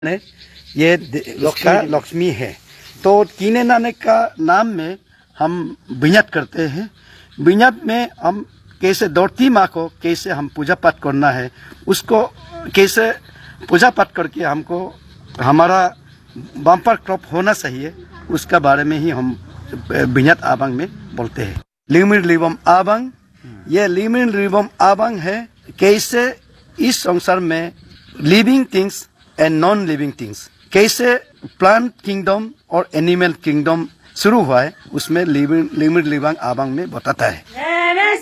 ये लक्ष्मी है। तो कीने नानक का नाम में हम बिन्यात करते हैं। बिन्यात में हम कैसे धरती माँ को कैसे हम पूजा पाठ करना है, उसको कैसे पूजा पाठ करके हमको हमारा बम्पर क्रॉप होना चाहिए, उसका बारे में ही हम बिन्यात आबंग में बोलते हैं। लिमिर लिबम आबंग, ये लिमिर लिबम आबंग है कैसे इस संसार में living things and non living things, कैसे प्लांट किंगडम और एनिमल किंगडम शुरू हुआ है, उसमें लिमिर लिबम आबंग में बताता है।